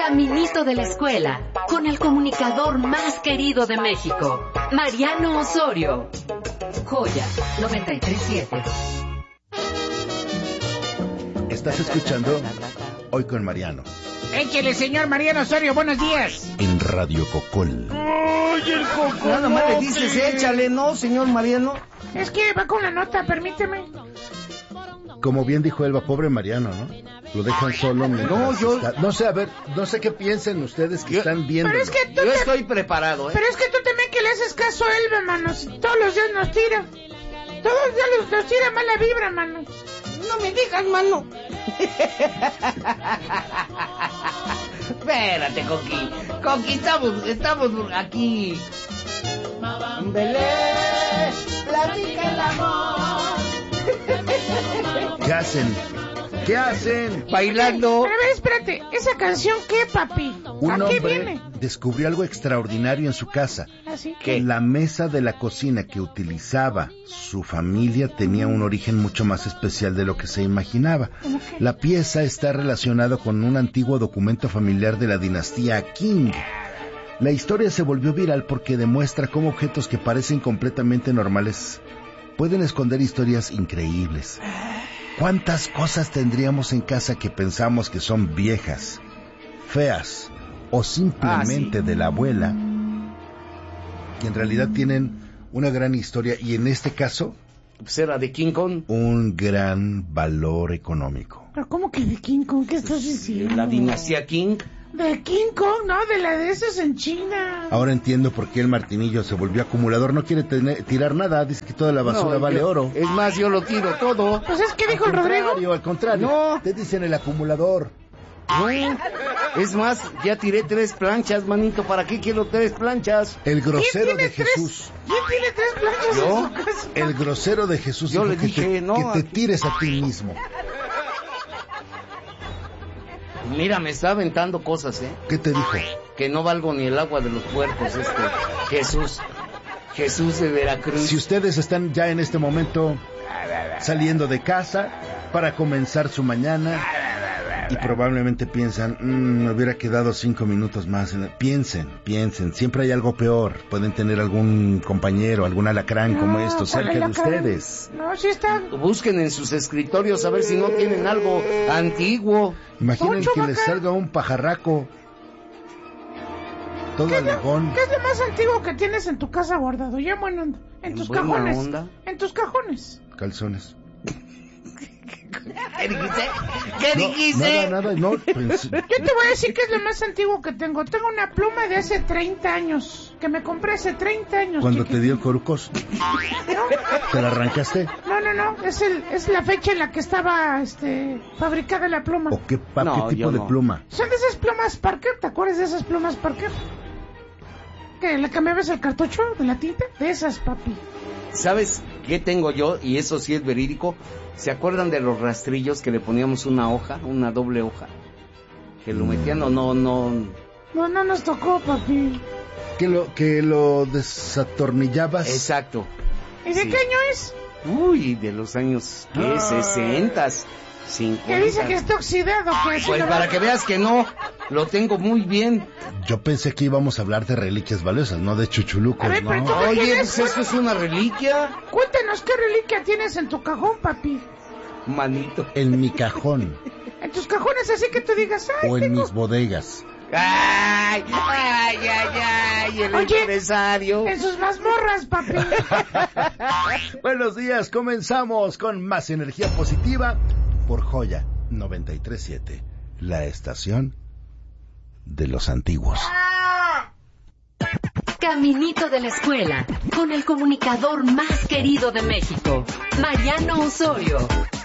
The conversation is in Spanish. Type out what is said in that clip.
Caminito de la escuela, con el comunicador más querido de México, Mariano Osorio. Joya 93.7. Estás escuchando Hoy con Mariano. Échele, señor Mariano Osorio, buenos días. En Radio Cocol. ¡Ay, el Cocol! Nada más le dices, échale, ¿no, señor Mariano? Es que va con la nota, permíteme. Como bien dijo Elba, pobre Mariano, ¿no? Lo dejan solo mientras No, yo... está... No sé, a ver, no sé qué piensen ustedes que están viendo. Pero es que tú Yo estoy preparado, ¿eh? Pero es que tú también que le haces caso a Elba, manos. Todos los días nos tira. Todos los días nos tira mala vibra, manos. No me digas, mano. Espérate, Coqui. Coqui, estamos aquí. Belén, platica el amor. ¿Qué hacen? ¿Qué hacen? Bailando. Pero a ver, espérate. ¿Esa canción qué, papi? Un ¿A qué hombre viene? descubrió algo extraordinario en su casa. ¿Así? ¿Qué? La mesa de la cocina que utilizaba su familia tenía un origen mucho más especial de lo que se imaginaba. ¿Cómo qué? La pieza está relacionada con un antiguo documento familiar de la dinastía Qing. La historia se volvió viral porque demuestra cómo objetos que parecen completamente normales pueden esconder historias increíbles. ¿Cuántas cosas tendríamos en casa que pensamos que son viejas, feas o simplemente de la abuela, que en realidad tienen una gran historia y en este caso Pues era de King Kong. un gran valor económico? ¿Pero cómo que de King Kong? ¿Qué estás diciendo? La dinastía King. De King Kong, no, de la de esos en China. Ahora entiendo por qué el Martinillo se volvió acumulador. No quiere tirar nada, dice que toda la basura vale oro. Es más, yo lo tiro todo. Pues es que dijo el Rodrigo. Al contrario, No. te dicen el acumulador. No. Es más, ya tiré 3 planchas, manito. ¿Para qué quiero 3 planchas? El grosero ¿Quién de tiene Jesús. ¿Quién tiene 3 planchas ¿Yo? en su casa? El grosero de Jesús Yo dijo le dije, que no, te aquí- tires a ti mismo. Mira, me está aventando cosas, ¿eh? ¿Qué te dijo? Que no valgo ni el agua de los puercos, Jesús de Veracruz. Si ustedes están ya en este momento saliendo de casa para comenzar su mañana y probablemente piensan, me hubiera quedado 5 minutos más. Piensen, siempre hay algo peor. Pueden tener algún compañero, algún alacrán como esto ¿cuál cerca de alacrán? ustedes. No, sí están. Busquen en sus escritorios a ver si no tienen algo antiguo. Imaginen Poncho, que les vaca. salga un pajarraco todo alejón. ¿Qué es lo más antiguo que tienes en tu casa guardado? Ya bueno, en tus Buena cajones. onda. En tus cajones. Calzones. ¿Qué dijiste? ¿Qué dijiste? Nada, no. Pues, Yo te voy a decir qué es lo más antiguo que tengo. Tengo una pluma de hace 30 años. Que me compré hace 30 años. cuando chiquito. te dio corucos, ¿te la arrancaste? No. Es la fecha en la que estaba fabricada la pluma. ¿O qué No, tipo yo de no. pluma? Son de esas plumas Parker. ¿Te acuerdas de esas plumas Parker? ¿Que le cambiabas el cartucho de la tinta? De esas, papi. ¿Sabes qué tengo yo? Y eso sí es verídico. ¿Se acuerdan de los rastrillos que le poníamos una hoja, una doble hoja? Que lo metían o no. No nos tocó, papi. Que lo desatornillabas. Exacto. ¿Y de Sí. qué año es? Uy, de los años, ¿qué? 60s, 50. Que dice que está oxidado. Que así Pues lo- para que veas que no, lo tengo muy bien. Yo pensé que íbamos a hablar de reliquias valiosas, no de chuchulucos, A ver, pero ¿no? tú- ¿Qué Oye, tienes? pues eso es una reliquia, Cuéntanos qué reliquia tienes en tu cajón, papi. manito. En mi cajón En tus cajones así que tú digas, ay, o en tengo... mis bodegas. Ay, el Oye, empresario. En sus mazmorras, papi. Buenos días, comenzamos con más energía positiva por Joya 93.7, la estación de los antiguos. Caminito de la escuela, con el comunicador más querido de México, Mariano Osorio.